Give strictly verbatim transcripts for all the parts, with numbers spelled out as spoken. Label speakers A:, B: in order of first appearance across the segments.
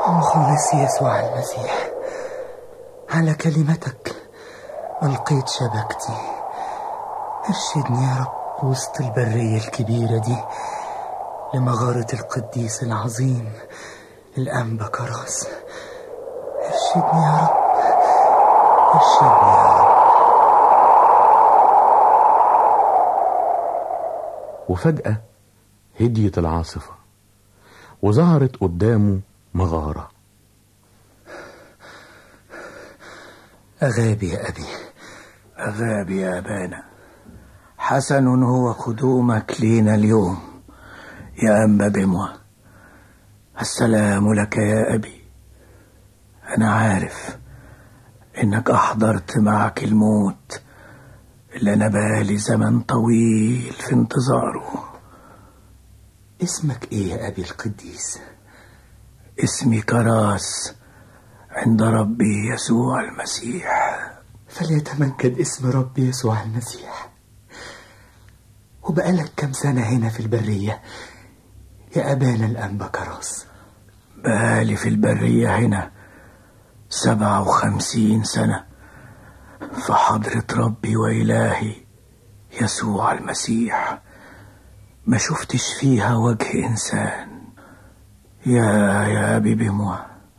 A: مخلص يسوع المسيح، على كلمتك ألقيت شبكتي. ارشدني يا رب وسط البرية الكبيرة دي لمغارة القديس العظيم الأنبا كراس. ارشدني يا رب، ارشدني يا رب.
B: وفجأة هديت العاصفة وظهرت قدامه مغارة.
A: أغابي يا أبي،
C: أغابي يا أبانا. حسن هو قدومك لينا اليوم يا أنبا بموى. السلام لك يا أبي. أنا عارف إنك أحضرت معك الموت اللي أنا بالي زمن طويل في انتظاره.
A: اسمك إيه يا أبي القديس؟
C: اسمي كراس عند ربي يسوع المسيح.
A: فليتمجد اسم ربي يسوع المسيح. وبقالك كم سنة هنا في البرية يا أبانا الأنبا كراس؟
C: بقالي في البرية هنا سبعة وخمسين سنة في حضرة ربي وإلهي يسوع المسيح. ما شفتش فيها وجه إنسان. يا يا أبي بموى،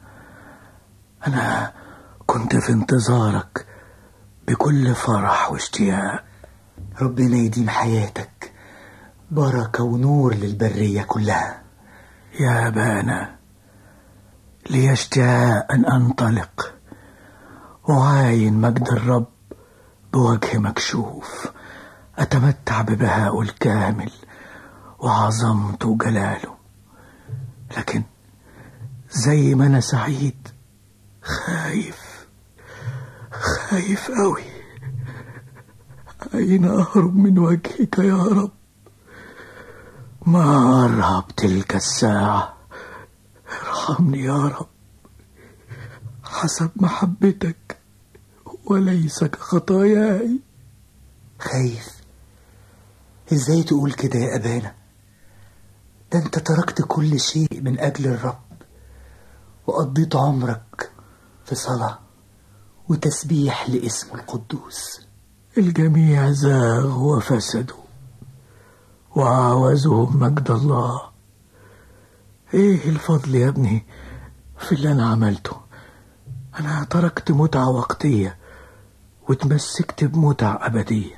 C: أنا كنت في انتظارك بكل فرح واشتياق.
A: ربنا يديم حياتك بركة ونور للبرية كلها.
C: يا أبانا، لي اشتياق أن أنطلق وعاين مجد الرب بوجه مكشوف، أتمتع ببهاء الكامل وعظمته وجلاله. لكن زي ما أنا سعيد، خايف خايف قوي. أين أهرب من وجهك يا رب؟ ما أرهب تلك الساعة. ارحمني يا رب حسب محبتك وليس كخطاياي.
A: خايف؟ ازاي تقول كده يا أبانا؟ ده انت تركت كل شيء من أجل الرب وقضيت عمرك في صلاة وتسبيح لاسمه القدوس.
C: الجميع زاغوا وفسدوا وعاوزهم مجد الله. ايه الفضل يا ابني في اللي انا عملته؟ انا تركت متعة وقتية وتمسكت بمتعة أبدية.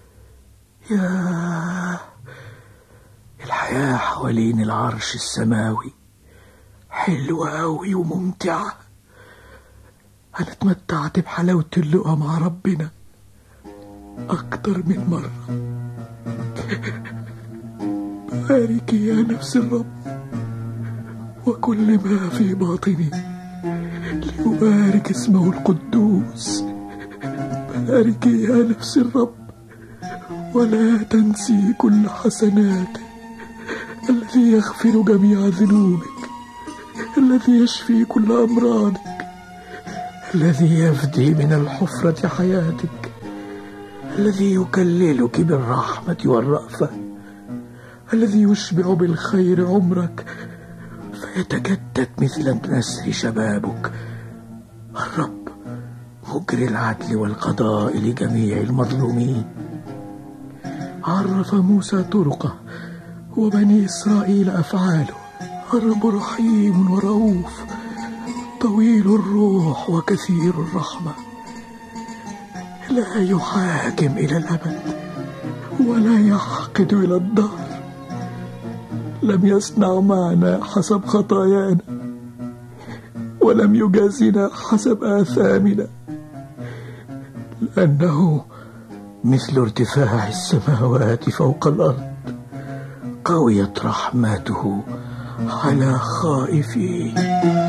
C: يا الحياة حوالين العرش السماوي حلوة أوي وممتعة. أنا اتمتعت بحلاوة اللقاء مع ربنا أكتر من مرة. بارك يا نفس الرب وكل ما في باطني ليبارك اسمه القدوس. بارك يا نفس الرب ولا تنسي كل حسناته، الذي يغفر جميع ذنوبك، الذي يشفي كل أمراضك، الذي يفدي من الحفرة حياتك، الذي يكللك بالرحمة والرأفة، الذي يشبع بالخير عمرك فيتجدد مثل نسر شبابك. الرب مجري العدل والقضاء لجميع المظلومين. عرف موسى طرقه وبني إسرائيل أفعاله. الرب رحيم ورؤوف طويل الروح وكثير الرحمة، لا يحاكم إلى الأبد ولا يحقد إلى الدهر. لم يصنع معنا حسب خطايانا ولم يجازنا حسب آثامنا، لأنه مثل ارتفاع السماوات فوق الأرض قويت رحمته على خائفيه.